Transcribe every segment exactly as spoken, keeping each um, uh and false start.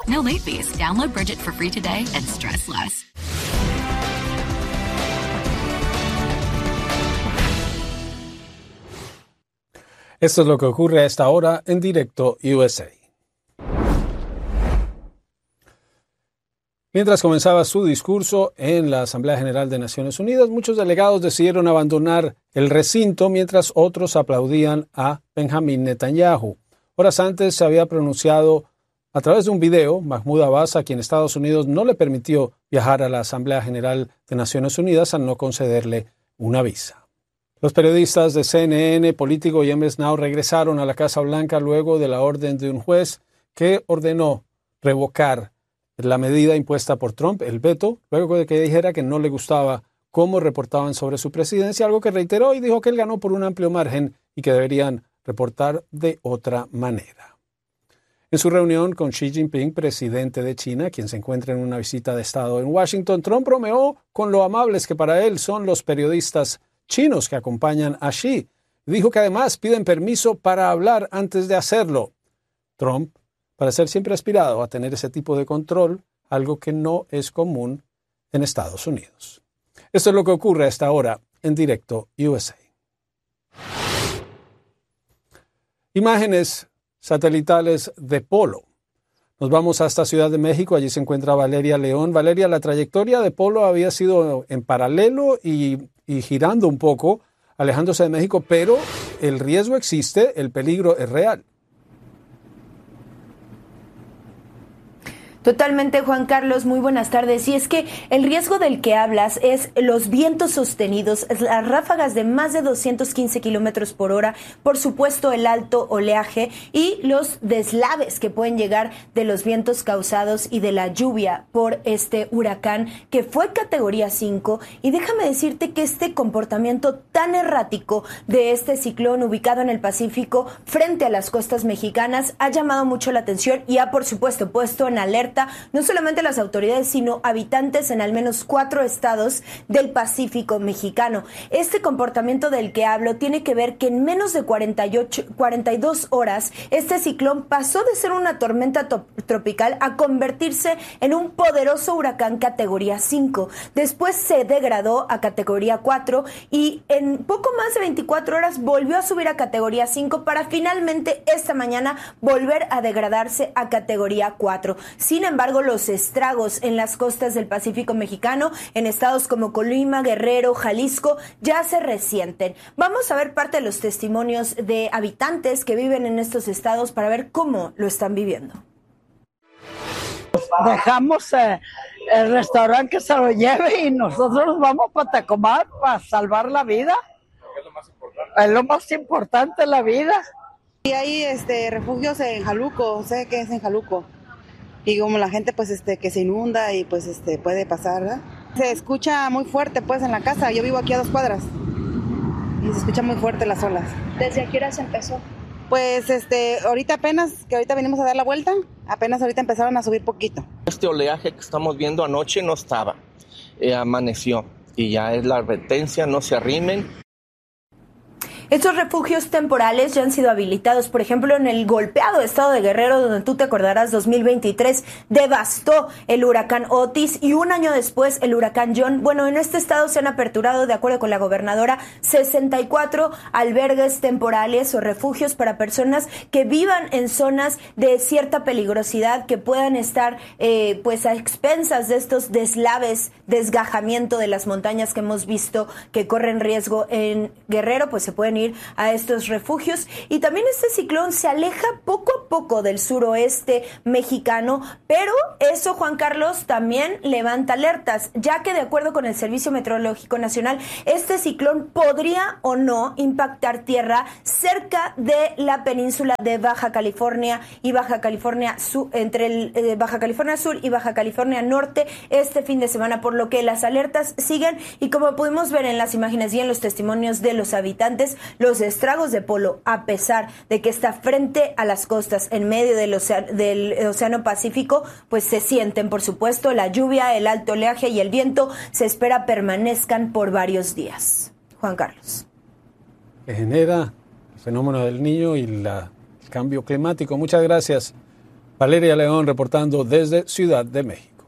No late fees. Download Bridget for free today and stress less. Esto es lo que ocurre a esta hora en Directo U S A. Mientras comenzaba su discurso en la Asamblea General de Naciones Unidas, muchos delegados decidieron abandonar el recinto mientras otros aplaudían a Benjamín Netanyahu. Horas antes se había pronunciado a través de un video Mahmoud Abbas, a quien Estados Unidos no le permitió viajar a la Asamblea General de Naciones Unidas al no concederle una visa. Los periodistas de C N N, Político y M S Now regresaron a la Casa Blanca luego de la orden de un juez que ordenó revocar la medida impuesta por Trump, el veto, luego de que dijera que no le gustaba cómo reportaban sobre su presidencia, algo que reiteró y dijo que él ganó por un amplio margen y que deberían reportar de otra manera. En su reunión con Xi Jinping, presidente de China, quien se encuentra en una visita de Estado en Washington, Trump bromeó con lo amables que para él son los periodistas chinos que acompañan a Xi. Dijo que además piden permiso para hablar antes de hacerlo. Trump parece siempre aspirado a tener ese tipo de control, algo que no es común en Estados Unidos. Esto es lo que ocurre a esta hora en Directo U S A. Imágenes satelitales de Polo. Nos vamos hasta Ciudad de México, allí se encuentra Valeria León. Valeria, la trayectoria de Polo había sido en paralelo y, y girando un poco, alejándose de México, pero el riesgo existe, el peligro es real. Totalmente, Juan Carlos, muy buenas tardes. Y es que el riesgo del que hablas es los vientos sostenidos, las ráfagas de más de doscientos quince kilómetros por hora, por supuesto el alto oleaje y los deslaves que pueden llegar de los vientos causados y de la lluvia por este huracán que fue categoría cinco. Y déjame decirte que este comportamiento tan errático de este ciclón ubicado en el Pacífico frente a las costas mexicanas ha llamado mucho la atención y ha, por supuesto, puesto en alerta no solamente las autoridades, sino habitantes en al menos cuatro estados del Pacífico mexicano. Este comportamiento del que hablo tiene que ver que en menos de cuarenta y ocho, cuarenta y dos horas, este ciclón pasó de ser una tormenta to- tropical a convertirse en un poderoso huracán categoría cinco. Después se degradó a categoría cuatro y en poco más de veinticuatro horas volvió a subir a categoría cinco para finalmente esta mañana volver a degradarse a categoría cuatro. Sin Sin embargo, los estragos en las costas del Pacífico mexicano, en estados como Colima, Guerrero, Jalisco, ya se resienten. Vamos a ver parte de los testimonios de habitantes que viven en estos estados para ver cómo lo están viviendo. Dejamos eh, el restaurante que se lo lleve y nosotros nos vamos para Tacomar para salvar la vida. ¿Qué es lo más importante? Es lo más importante, la vida. Y hay este, refugios en Jaluco, sé que es en Jaluco. Y como la gente pues este que se inunda y pues este puede pasar, ¿verdad? Se escucha muy fuerte pues en la casa, yo vivo aquí a dos cuadras y se escucha muy fuerte las olas. ¿Desde a qué hora se empezó? Pues este, ahorita apenas, que ahorita venimos a dar la vuelta, apenas ahorita empezaron a subir poquito. Este oleaje que estamos viendo anoche no estaba, eh, amaneció y ya es la advertencia, no se arrimen. Estos refugios temporales ya han sido habilitados, por ejemplo, en el golpeado estado de Guerrero, donde tú te acordarás, dos mil veintitrés devastó el huracán Otis y un año después el huracán John. Bueno, en este estado se han aperturado, de acuerdo con la gobernadora, sesenta y cuatro albergues temporales o refugios para personas que vivan en zonas de cierta peligrosidad, que puedan estar eh, pues a expensas de estos deslaves, desgajamiento de las montañas que hemos visto que corren riesgo en Guerrero, pues se pueden ir a estos refugios. Y también este ciclón se aleja poco a poco del suroeste mexicano, pero eso, Juan Carlos, también levanta alertas, ya que de acuerdo con el Servicio Meteorológico Nacional, este ciclón podría o no impactar tierra cerca de la península de Baja California y Baja California Sur, entre el, eh, Baja California Sur y Baja California Norte este fin de semana, por lo que las alertas siguen. Y como pudimos ver en las imágenes y en los testimonios de los habitantes, los estragos de Polo, a pesar de que está frente a las costas en medio del océano, del océano Pacífico, pues se sienten, por supuesto. La lluvia, el alto oleaje y el viento se espera permanezcan por varios días. Juan Carlos. Que genera el fenómeno del Niño y la, el cambio climático. Muchas gracias, Valeria León reportando desde Ciudad de México.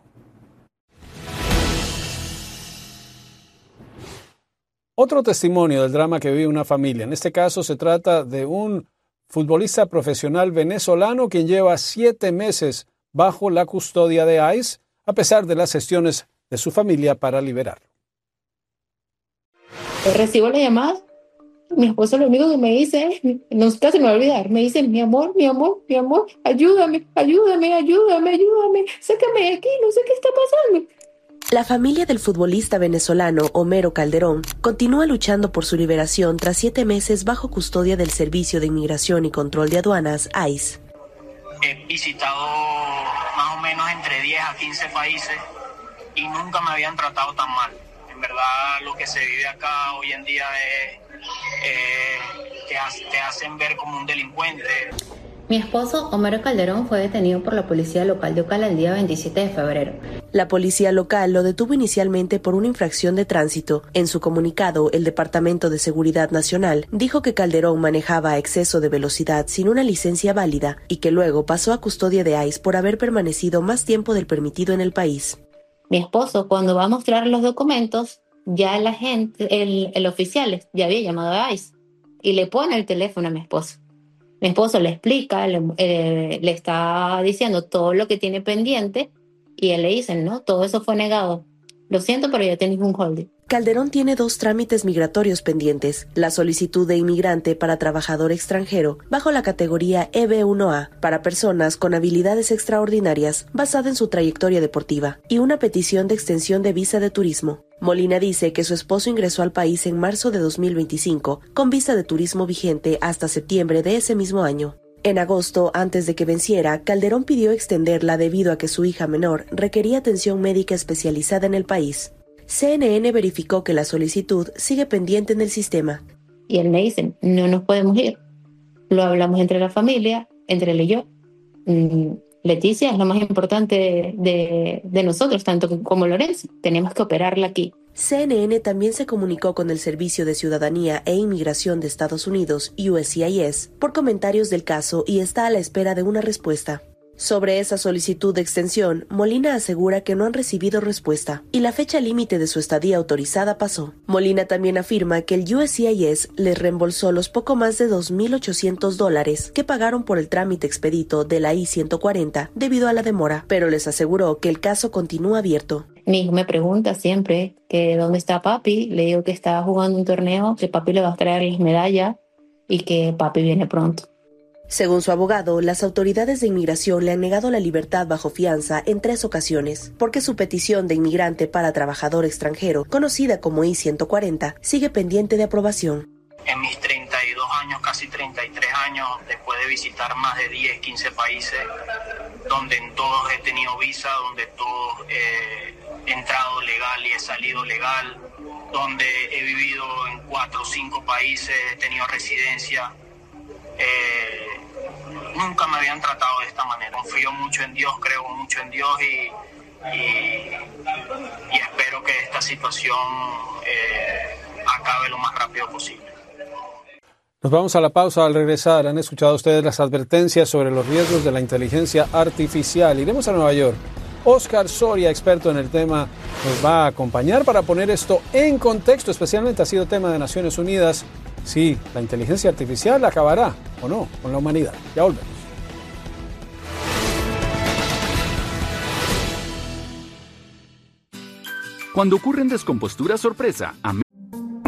Otro testimonio del drama que vive una familia. En este caso se trata de un futbolista profesional venezolano quien lleva siete meses bajo la custodia de ICE, a pesar de las gestiones de su familia para liberarlo. Recibo la llamada. Mi esposo lo único que me dice es, nunca se me va a olvidar, me dice, mi amor, mi amor, mi amor, ayúdame, ayúdame, ayúdame, ayúdame, sácame de aquí, no sé qué está pasando. La familia del futbolista venezolano Homero Calderón continúa luchando por su liberación tras siete meses bajo custodia del Servicio de Inmigración y Control de Aduanas, ICE. He visitado más o menos entre diez a quince países y nunca me habían tratado tan mal. En verdad, lo que se vive acá hoy en día es... Eh, te, te hacen ver como un delincuente. Mi esposo, Homero Calderón, fue detenido por la policía local de Ocala el día veintisiete de febrero. La policía local lo detuvo inicialmente por una infracción de tránsito. En su comunicado, el Departamento de Seguridad Nacional dijo que Calderón manejaba a exceso de velocidad sin una licencia válida y que luego pasó a custodia de ICE por haber permanecido más tiempo del permitido en el país. Mi esposo, cuando va a mostrar los documentos, ya la gente, el, el oficial ya había llamado a ICE y le pone el teléfono a mi esposo. Mi esposo le explica, le, eh, le está diciendo todo lo que tiene pendiente y él le dice, no, todo eso fue negado. Lo siento, pero ya tenéis un holding. Calderón tiene dos trámites migratorios pendientes. La solicitud de inmigrante para trabajador extranjero bajo la categoría E B uno A para personas con habilidades extraordinarias basada en su trayectoria deportiva y una petición de extensión de visa de turismo. Molina dice que su esposo ingresó al país en marzo de dos mil veinticinco con visa de turismo vigente hasta septiembre de ese mismo año. En agosto, antes de que venciera, Calderón pidió extenderla debido a que su hija menor requería atención médica especializada en el país. C N N verificó que la solicitud sigue pendiente en el sistema. Y él me dice, no nos podemos ir. Lo hablamos entre la familia, entre él y yo. Mm, Leticia es lo más importante de, de, de nosotros, tanto como Lorenzo. Tenemos que operarla aquí. C N N también se comunicó con el Servicio de Ciudadanía e Inmigración de Estados Unidos, U S C I S, por comentarios del caso y está a la espera de una respuesta. Sobre esa solicitud de extensión, Molina asegura que no han recibido respuesta y la fecha límite de su estadía autorizada pasó. Molina también afirma que el U S C I S les reembolsó los poco más de dos mil ochocientos dólares que pagaron por el trámite expedito de la I ciento cuarenta debido a la demora, pero les aseguró que el caso continúa abierto. Mi hijo me pregunta siempre que dónde está papi. Le digo que está jugando un torneo, que papi le va a traer las medallas y que papi viene pronto. Según su abogado, las autoridades de inmigración le han negado la libertad bajo fianza en tres ocasiones, porque su petición de inmigrante para trabajador extranjero, conocida como I ciento cuarenta, sigue pendiente de aprobación. En mis treinta y dos años, casi treinta y tres años, después de visitar más de diez, quince países, donde en todos he tenido visa, donde todos eh, he entrado legal y he salido legal, donde he vivido en cuatro o cinco países, he tenido residencia, eh, nunca me habían tratado de esta manera. Confío mucho en Dios, creo mucho en Dios y, y, y espero que esta situación eh, acabe lo más rápido posible. Nos vamos a la pausa. Al regresar, han escuchado ustedes las advertencias sobre los riesgos de la inteligencia artificial. Iremos a Nueva York. Oscar Soria, experto en el tema, nos va a acompañar para poner esto en contexto. Especialmente ha sido tema de Naciones Unidas. Si la inteligencia artificial acabará o no con la humanidad. Ya volvemos. Cuando ocurren descomposturas sorpresa, a